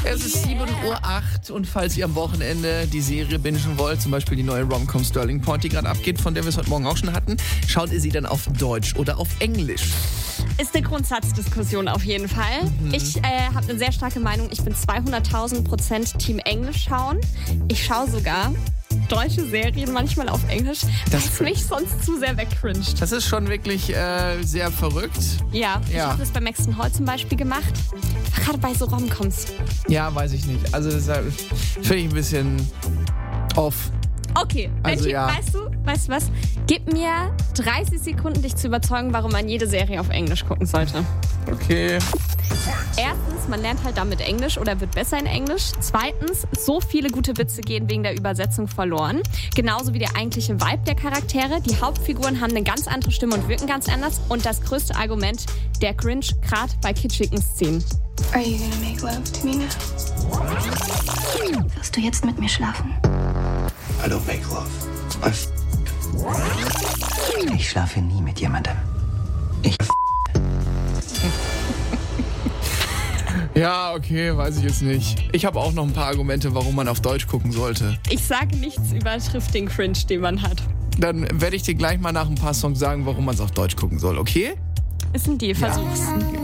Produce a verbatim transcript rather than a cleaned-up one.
Es ist sieben Uhr acht und falls ihr am Wochenende die Serie bingen wollt, zum Beispiel die neue Rom-Com Sterling Point, die gerade abgeht, von der wir es heute Morgen auch schon hatten, schaut ihr sie dann auf Deutsch oder auf Englisch? Ist eine Grundsatzdiskussion auf jeden Fall. Mhm. Ich äh, habe eine sehr starke Meinung. Ich bin zweihunderttausend Prozent Team Englisch schauen. Ich schaue sogar deutsche Serien manchmal auf Englisch, weil es mich sonst zu sehr wegcringed. Das ist schon wirklich äh, sehr verrückt. Ja, ich ja. habe das bei Maxton Hall zum Beispiel gemacht. Gerade bei so Rom-Coms. Ja, weiß ich nicht. Also das finde ich ein bisschen off. Okay, also, Benji, ja. weißt du, weißt du was? Gib mir dreißig Sekunden, dich zu überzeugen, warum man jede Serie auf Englisch gucken sollte. Okay. Erstens, man lernt halt damit Englisch oder wird besser in Englisch. Zweitens, so viele gute Witze gehen wegen der Übersetzung verloren. Genauso wie der eigentliche Vibe der Charaktere. Die Hauptfiguren haben eine ganz andere Stimme und wirken ganz anders. Und das größte Argument, der Cringe, gerade bei kitschigen Szenen. Are you gonna make love to me now? Wirst du jetzt mit mir schlafen? I don't make love. I f Ich schlafe nie mit jemandem. Ich f Ja, okay, weiß ich jetzt nicht. Ich habe auch noch ein paar Argumente, warum man auf Deutsch gucken sollte. Ich sage, nichts übertrifft den Cringe, den man hat. Dann werde ich dir gleich mal nach ein paar Songs sagen, warum man es auf Deutsch gucken soll, okay? Ist ein Deal, versuch's. Ja.